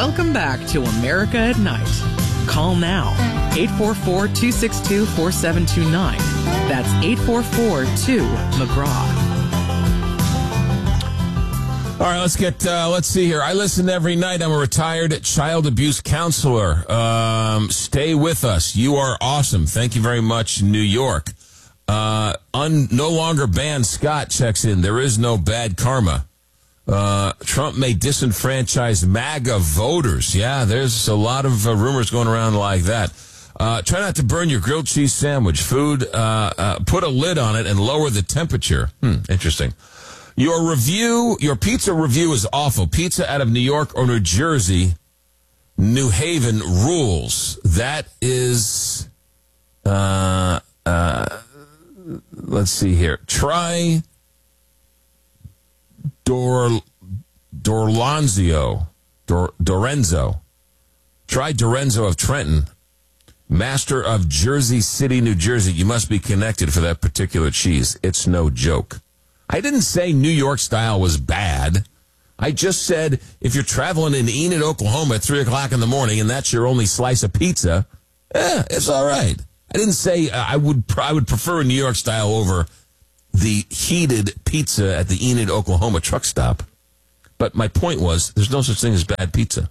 Welcome back to America at Night. Call now, 844-262-4729. That's 844-2-McGraw. All right, let's see here. I listen every night. I'm a retired child abuse counselor. Stay with us. You are awesome. Thank you very much, New York. No longer banned Scott checks in. There is no bad karma. Trump may disenfranchise MAGA voters. Yeah, there's a lot of rumors going around like that. Try not to burn your grilled cheese sandwich. Put a lid on it and lower the temperature. Interesting. Your pizza review is awful. Pizza out of New York or New Jersey, New Haven rules. That is, let's see here. Try Dorenzo. Try Dorenzo of Trenton, master of Jersey City, New Jersey. You must be connected for that particular cheese. It's no joke. I didn't say New York style was bad. I just said if you're traveling in Enid, Oklahoma at 3 o'clock in the morning and that's your only slice of pizza, it's all right. I didn't say I would prefer New York style over the heated pizza at the Enid, Oklahoma truck stop. But my point was there's no such thing as bad pizza.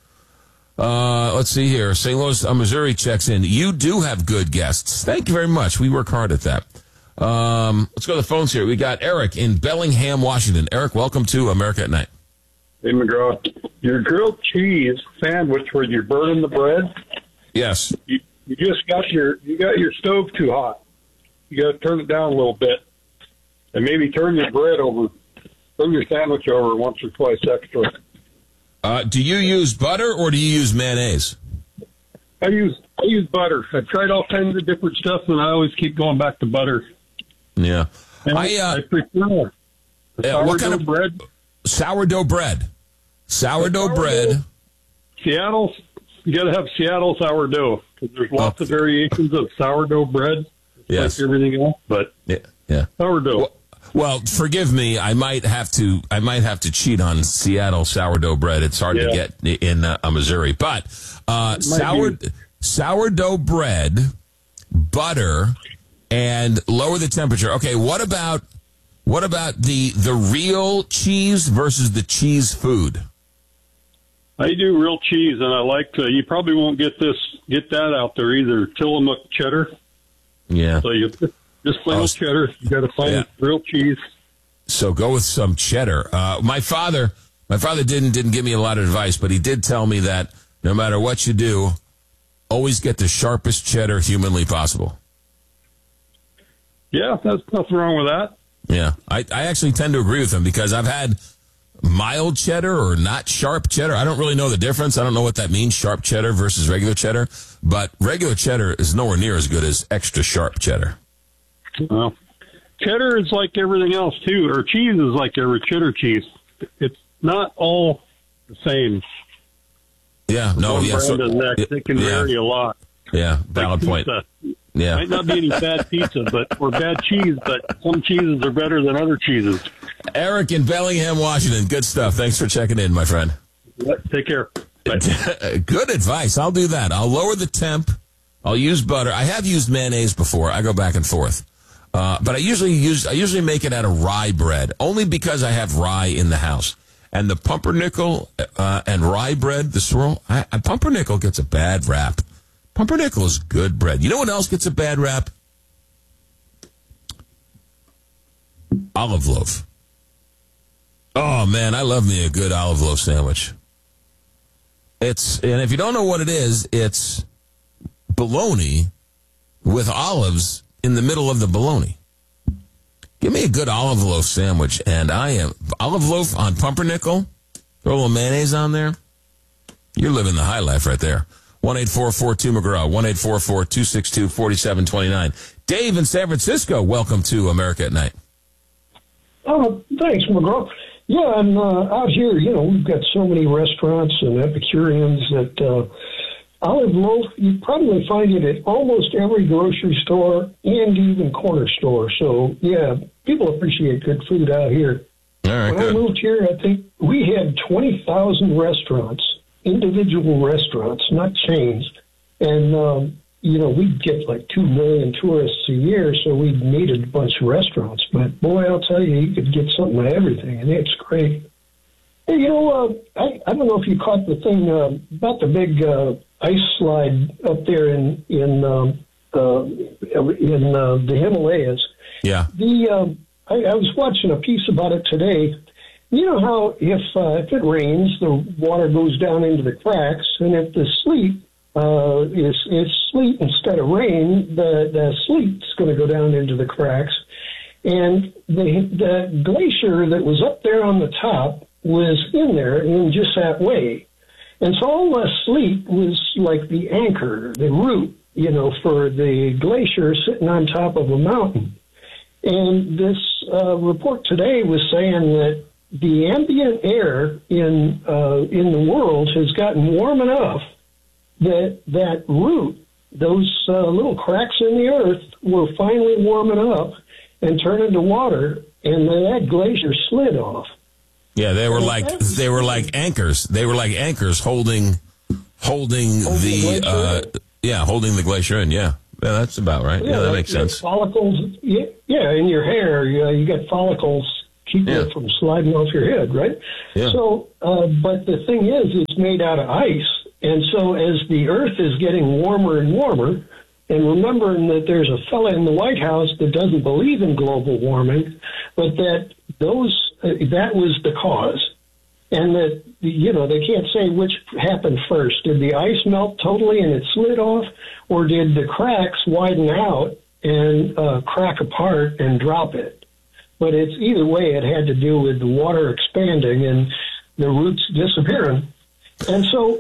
Let's see here. St. Louis, Missouri checks in. You do have good guests. Thank you very much. We work hard at that. Let's go to the phones here. We got Eric in Bellingham, Washington. Eric, welcome to America at Night. Hey, McGraw. Your grilled cheese sandwich where you're burning the bread. Yes. You just got your stove too hot. You got to turn it down a little bit, and maybe turn your sandwich over once or twice extra. Do you use butter or do you use mayonnaise? I use butter. I've tried all kinds of different stuff, and I always keep going back to butter. Yeah. And I prefer what kind of bread? Sourdough bread. Sourdough bread. Seattle's, you got to have Seattle sourdough because there's lots of variations of sourdough bread. Yes. Like everything else, but yeah. Sourdough. Well, forgive me. I might have to cheat on Seattle sourdough bread. It's hard to get in Missouri, but sourdough bread, butter, and lower the temperature. Okay, what about the real cheese versus the cheese food? I do real cheese, and I like to. You probably won't get that out there either. Tillamook cheddar. Yeah. So you just plain cheddar. You got to find real cheese. So go with some cheddar. My father didn't give me a lot of advice, but he did tell me that no matter what you do, always get the sharpest cheddar humanly possible. Yeah, there's nothing wrong with that. Yeah, I actually tend to agree with him because I've had mild cheddar or not sharp cheddar. I don't really know the difference. I don't know what that means, sharp cheddar versus regular cheddar. But regular cheddar is nowhere near as good as extra sharp cheddar. Well, cheddar is like everything else, too, or cheese is like every cheddar cheese. It's not all the same. Yeah, no, yeah. So, it can vary a lot. Yeah, valid point. Yeah. Might not be any bad pizza, or bad cheese, but some cheeses are better than other cheeses. Eric in Bellingham, Washington. Good stuff. Thanks for checking in, my friend. Take care. Bye. Good advice. I'll do that. I'll lower the temp. I'll use butter. I have used mayonnaise before. I go back and forth. But I usually make it out of rye bread, only because I have rye in the house. And the pumpernickel and rye bread, the swirl, pumpernickel gets a bad rap. Pumpernickel is good bread. You know what else gets a bad rap? Olive loaf. Oh, man, I love me a good olive loaf sandwich. And if you don't know what it is, it's bologna with olives in the middle of the bologna. Give me a good olive loaf sandwich, and olive loaf on pumpernickel, throw a little mayonnaise on there. You're living the high life right there. 1-844-2-McGraw, 1-844-262-4729. Dave in San Francisco, welcome to America at Night. Oh, thanks, McGraw. Yeah, and out here, we've got so many restaurants and Epicureans that olive loaf, you probably find it at almost every grocery store and even corner store. So, yeah, people appreciate good food out here. All right, when I moved here, I think we had 20,000 restaurants individual restaurants, not chains. And, we'd get like 2 million tourists a year, so we needed a bunch of restaurants. But, boy, I'll tell you, you could get something of everything, and it's great. Hey, I don't know if you caught the thing about the big ice slide up there in the Himalayas. Yeah. I was watching a piece about it today. You know how if it rains, the water goes down into the cracks, and if the sleet is sleet instead of rain, the sleet's going to go down into the cracks. And the glacier that was up there on the top was in there in just that way. And so all the sleet was like the anchor, the root, for the glacier sitting on top of a mountain. And this report today was saying that the ambient air in the world has gotten warm enough that root, those little cracks in the earth, were finally warming up and turned into water, and that glacier slid off. Yeah, they were like anchors. They were like anchors holding the glacier in. Yeah, that's about right. Yeah, that makes sense. Follicles, in your hair, you get follicles keeping it from sliding off your head, right? Yeah. So, but the thing is, it's made out of ice, and so as the Earth is getting warmer and warmer, and remembering that there's a fella in the White House that doesn't believe in global warming, but that was the cause. And that, they can't say which happened first. Did the ice melt totally and it slid off, or did the cracks widen out and crack apart and drop it? But it's either way, it had to do with the water expanding and the roots disappearing. And so,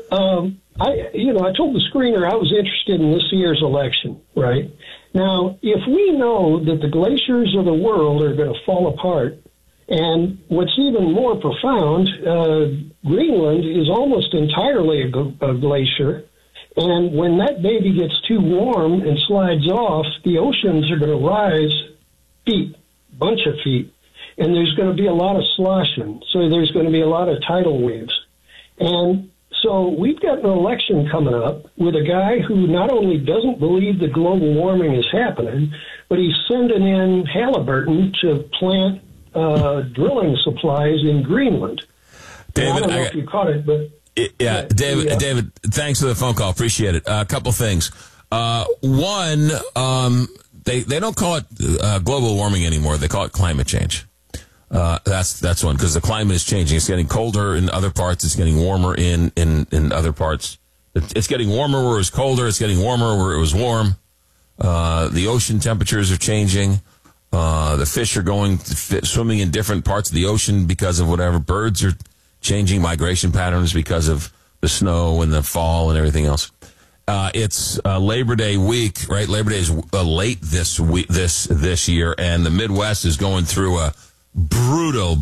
I told the screener I was interested in this year's election, right? Now, if we know that the glaciers of the world are going to fall apart, and what's even more profound, Greenland is almost entirely a glacier, and when that baby gets too warm and slides off, the oceans are going to rise bunch of feet, and there's going to be a lot of sloshing, so there's going to be a lot of tidal waves. And so we've got an election coming up with a guy who not only doesn't believe that global warming is happening, but he's sending in Halliburton to plant drilling supplies in Greenland. David, I don't know if you caught it, but... David, thanks for the phone call. Appreciate it. A couple things. One, they don't call it global warming anymore. They call it climate change. That's one, because the climate is changing. It's getting colder in other parts. It's getting warmer in other parts. It's getting warmer where it was colder. It's getting warmer where it was warm. The ocean temperatures are changing. The fish are swimming in different parts of the ocean because of whatever. Birds are changing migration patterns because of the snow and the fall and everything else. It's Labor Day week, right? Labor Day is late this week, this year, and the Midwest is going through a brutal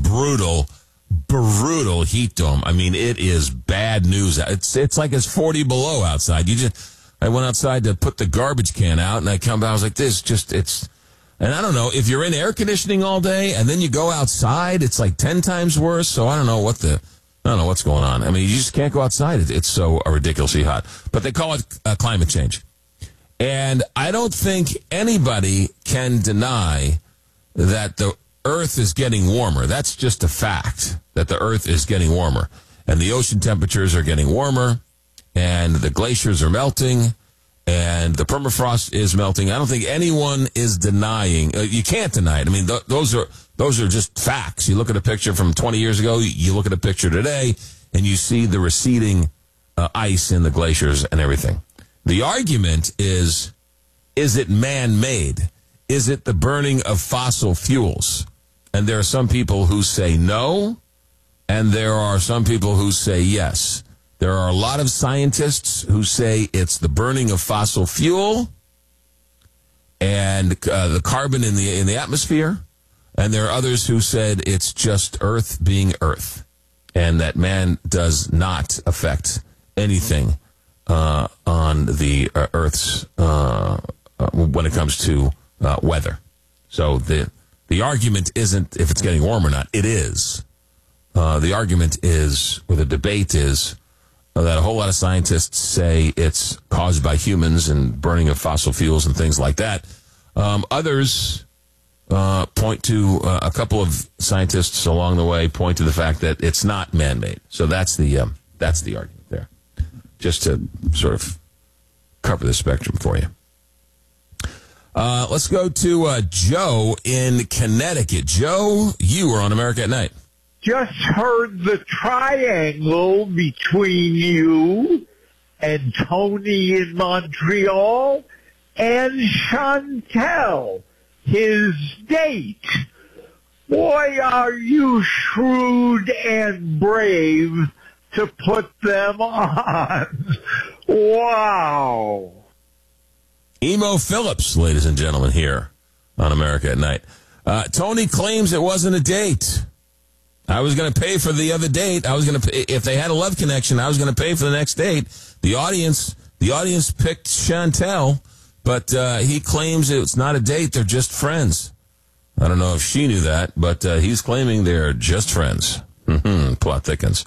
heat dome. I mean, it is bad news. It's like it's 40 below outside. I went outside to put the garbage can out, and I come back. I was like, and I don't know, if you're in air conditioning all day and then you go outside, it's like 10 times worse. So I don't know what's going on. I mean, you just can't go outside. It's so ridiculously hot. But they call it climate change. And I don't think anybody can deny that the Earth is getting warmer. That's just a fact, that the Earth is getting warmer. And the ocean temperatures are getting warmer, and the glaciers are melting, and the permafrost is melting. I don't think anyone is denying. You can't deny it. I mean, those are just facts. You look at a picture from 20 years ago, you look at a picture today, and you see the receding ice in the glaciers and everything. The argument is it man-made? Is it the burning of fossil fuels? And there are some people who say no, and there are some people who say yes. There are a lot of scientists who say it's the burning of fossil fuel and the carbon in the atmosphere, and there are others who said it's just Earth being Earth, and that man does not affect anything on the Earth's when it comes to weather. So the argument isn't if it's getting warm or not. It is. The argument is, or the debate is, that a whole lot of scientists say it's caused by humans and burning of fossil fuels and things like that. Others point to a couple of scientists along the way point to the fact that it's not man-made. So that's the argument there, just to sort of cover the spectrum for you. Let's go to Joe in Connecticut. Joe, you are on America at Night. Just heard the triangle between you and Tony in Montreal and Chantel, his date. Boy, are you shrewd and brave to put them on. Wow. Emo Phillips, ladies and gentlemen, here on America at Night. Tony claims it wasn't a date. I was going to pay for the other date. I was going to pay, if they had a love connection, I was going to pay for the next date. The audience picked Chantel, but he claims it's not a date. They're just friends. I don't know if she knew that, but he's claiming they're just friends. Plot thickens.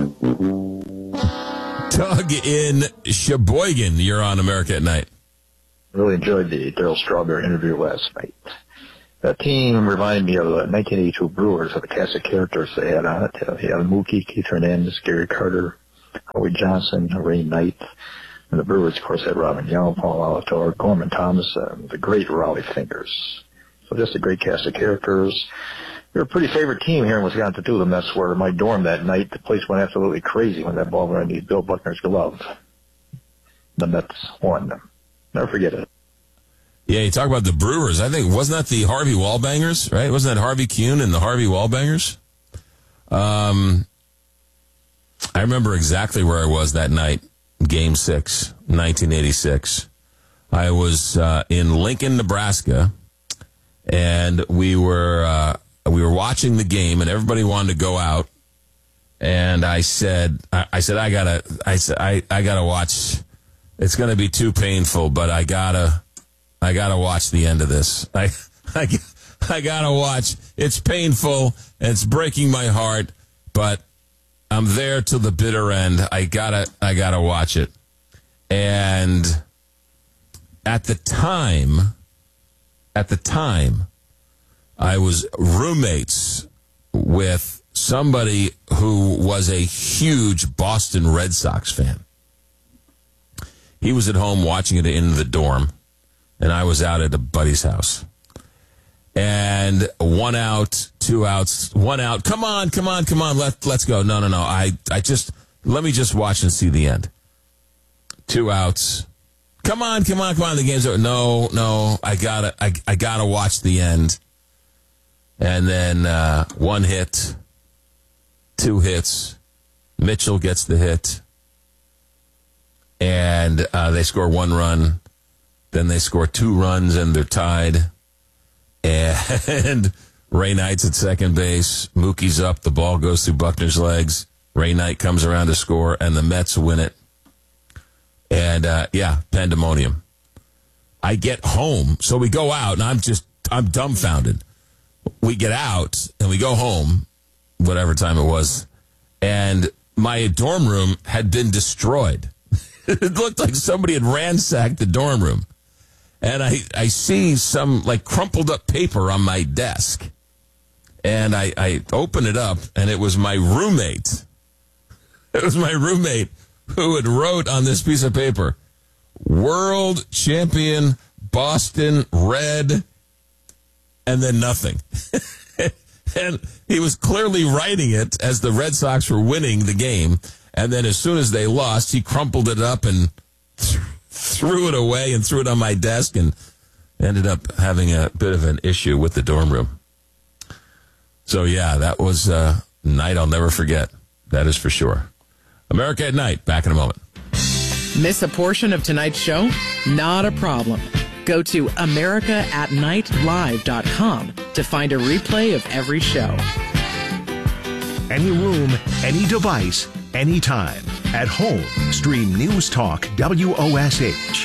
Doug in Sheboygan, you're on America at Night. Really enjoyed the Darryl Strawberry interview last night. That team reminded me of the 1982 Brewers, of the cast of characters they had on it. He had Mookie, Keith Hernandez, Gary Carter, Howie Johnson, Ray Knight. And the Brewers, of course, had Robin Yount, Paul Alator, Gorman Thomas, the great Raleigh Fingers. So just a great cast of characters. They're a pretty favorite team here in Wisconsin, too. The Mets were in my dorm that night. The place went absolutely crazy when that ball went underneath Bill Buckner's glove. The Mets won. Never forget it. Yeah, you talk about the Brewers. I think, wasn't that the Harvey Wallbangers, right? Wasn't that Harvey Kuhn and the Harvey Wallbangers? I remember exactly where I was that night, Game 6, 1986. I was in Lincoln, Nebraska, and we were watching the game, and everybody wanted to go out. And I said, I gotta watch. It's going to be too painful, but I gotta watch the end of this. I gotta watch. It's painful and it's breaking my heart, but I'm there till the bitter end. I gotta watch it. And at the time, I was roommates with somebody who was a huge Boston Red Sox fan. He was at home watching it in the dorm, and I was out at a buddy's house. And 1 out, 2 outs, 1 out. Come on. Let's go. No. Let me just watch and see the end. 2 outs. Come on. The game's over. No. I gotta watch the end. And then 1 hit, 2 hits. Mitchell gets the hit. And they score 1 run. Then they score 2 runs, and they're tied. And Ray Knight's at second base. Mookie's up. The ball goes through Buckner's legs. Ray Knight comes around to score, and the Mets win it. And, pandemonium. I get home. So we go out, and I'm dumbfounded. We get out, and we go home, whatever time it was, and my dorm room had been destroyed. It looked like somebody had ransacked the dorm room. And I see some, crumpled up paper on my desk. And I open it up, and it was my roommate. It was my roommate who had wrote on this piece of paper, World Champion Boston Red, and then nothing. And he was clearly writing it as the Red Sox were winning the game. And then as soon as they lost, he crumpled it up and threw it away and threw it on my desk and ended up having a bit of an issue with the dorm room. So, yeah, that was a night I'll never forget. That is for sure. America at Night. Back in a moment. Miss a portion of tonight's show? Not a problem. Go to AmericaAtNightLive.com to find a replay of every show. Any room, any device, anytime. At home, stream News Talk WOSH.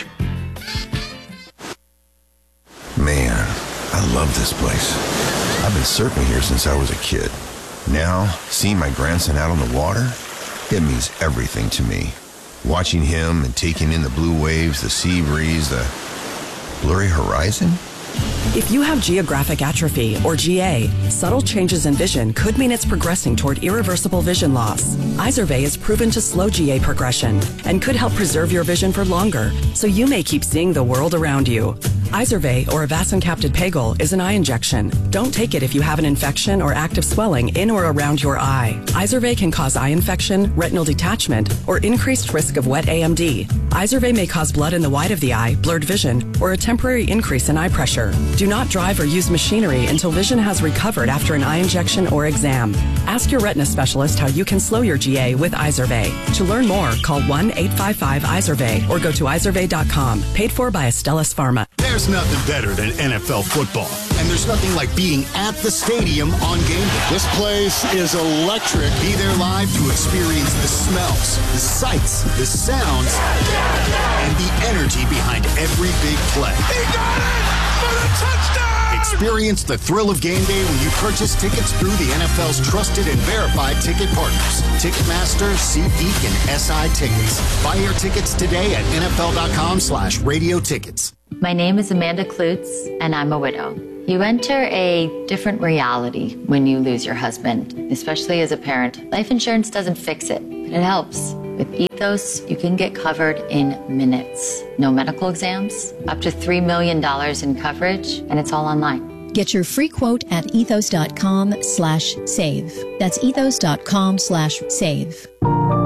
Man, I love this place. I've been surfing here since I was a kid. Now, seeing my grandson out on the water, It means everything to me. Watching him and taking in the blue waves, the sea breeze, the blurry horizon. If you have geographic atrophy, or GA, subtle changes in vision could mean it's progressing toward irreversible vision loss. Izervay is proven to slow GA progression and could help preserve your vision for longer, so you may keep seeing the world around you. Izervay, or avacincaptad pegol, is an eye injection. Don't take it if you have an infection or active swelling in or around your eye. Izervay can cause eye infection, retinal detachment, or increased risk of wet AMD. Izervay may cause blood in the white of the eye, blurred vision, or a temporary increase in eye pressure. Do not drive or use machinery until vision has recovered after an eye injection or exam. Ask your retina specialist how you can slow your GA with Izervay. To learn more, call 1-855-IZERVAY or go to izervay.com. Paid for by Astellas Pharma. There's nothing better than NFL football. And there's nothing like being at the stadium on game day. This place is electric. Be there live to experience the smells, the sights, the sounds, and the energy behind every big play. He got it for the touchdown! Experience the thrill of game day when you purchase tickets through the NFL's trusted and verified ticket partners. Ticketmaster, SeatGeek, and SI Tickets. Buy your tickets today at NFL.com/radio tickets. My name is Amanda Klutz, and I'm a widow. You enter a different reality when you lose your husband, especially as a parent. Life insurance doesn't fix it, but it helps. With Ethos, you can get covered in minutes. No medical exams, up to $3 million in coverage, and it's all online. Get your free quote at ethos.com/save. That's ethos.com/save.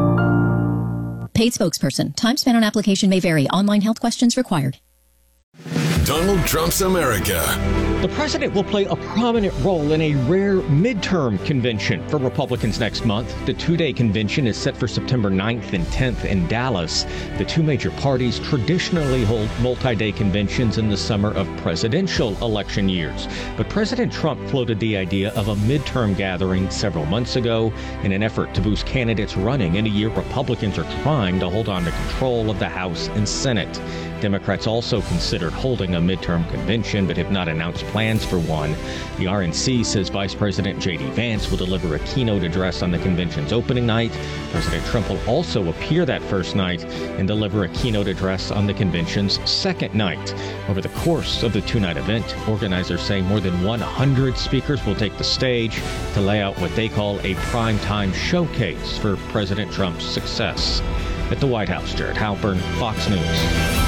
Paid spokesperson. Time spent on application may vary. Online health questions required. Donald Trump's America. The president will play a prominent role in a rare midterm convention for Republicans next month. The two-day convention is set for September 9th and 10th in Dallas. The two major parties traditionally hold multi-day conventions in the summer of presidential election years. But President Trump floated the idea of a midterm gathering several months ago in an effort to boost candidates running in a year Republicans are trying to hold on to control of the House and Senate. Democrats also considered holding a midterm convention but have not announced plans for one. The RNC says Vice President J.D. Vance will deliver a keynote address on the convention's opening night. President Trump will also appear that first night and deliver a keynote address on the convention's second night. Over the course of the two-night event, organizers say more than 100 speakers will take the stage to lay out what they call a primetime showcase for President Trump's success. At the White House, Jared Halpern, Fox News.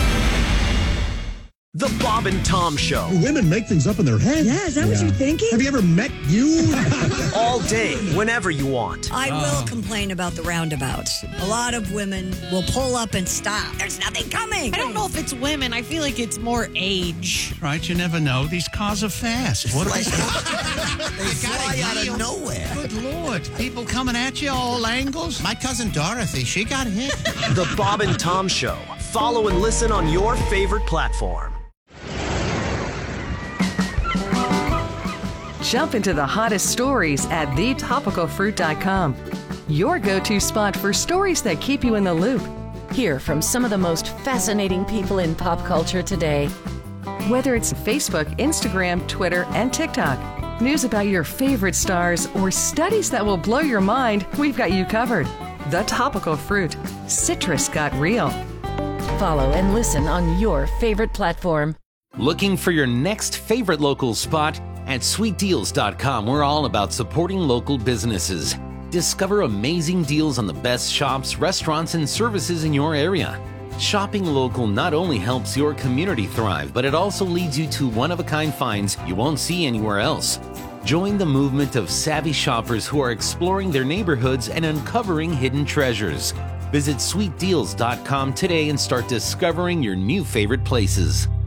The Bob and Tom Show. Women make things up in their head. Yeah, is that what you're thinking? Have you ever met you? All day, whenever you want. I will complain about the roundabouts. A lot of women will pull up and stop. There's nothing coming. I don't know if it's women. I feel like it's more age. Right, you never know. These cars are fast. What are they? They fly out of nowhere. Good Lord. People coming at you all angles. My cousin Dorothy, she got hit. The Bob and Tom Show. Follow and listen on your favorite platform. Jump into the hottest stories at thetopicalfruit.com. Your go-to spot for stories that keep you in the loop. Hear from some of the most fascinating people in pop culture today. Whether it's Facebook, Instagram, Twitter, and TikTok, news about your favorite stars, or studies that will blow your mind, we've got you covered. The Topical Fruit. Citrus got real. Follow and listen on your favorite platform. Looking for your next favorite local spot? At sweetdeals.com, we're all about supporting local businesses. Discover amazing deals on the best shops, restaurants, and services in your area. Shopping local not only helps your community thrive, but it also leads you to one-of-a-kind finds you won't see anywhere else. Join the movement of savvy shoppers who are exploring their neighborhoods and uncovering hidden treasures. Visit sweetdeals.com today and start discovering your new favorite places.